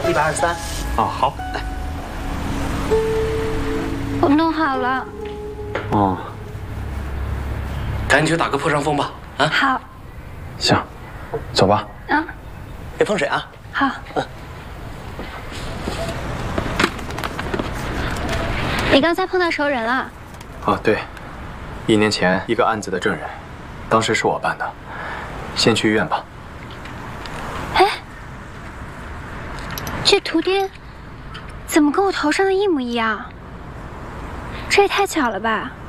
123。 哦，好。 来， 我弄好了。 哦， 赶紧去打个破伤风吧。啊， 好。 行，走吧。 啊， 别碰水啊。 好。你刚才碰到熟人了？ 哦，对，1年前一个案子的证人，当时是我办的。先去医院吧。 哎，这图钉怎么跟我头上的一模一样？这也太巧了吧！